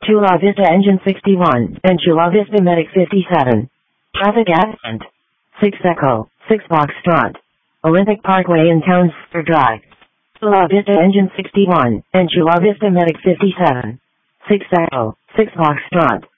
Chula Vista Engine 61 and Chula Vista Medic 57. Traffic accident. 6 Echo, 6 Foxtrot. Olympic Parkway in Towns Square Drive. Chula Vista Engine 61 and Chula Vista Medic 57. 6 Echo, 6 Foxtrot.